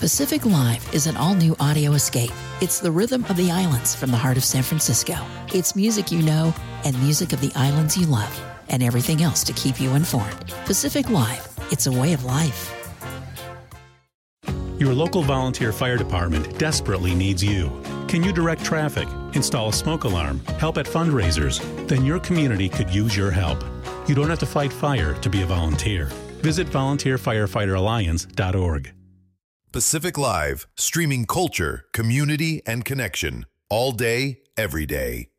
Pacific Live is an all-new audio escape. It's the rhythm of the islands from the heart of San Francisco. It's music you know and music of the islands you love, and everything else to keep you informed. Pacific Live, it's a way of life. Your local volunteer fire department desperately needs you. Can you direct traffic, install a smoke alarm, help at fundraisers? Then your community could use your help. You don't have to fight fire to be a volunteer. Visit volunteerfirefighteralliance.org. Pacific Live, streaming culture, community, and connection all day, every day.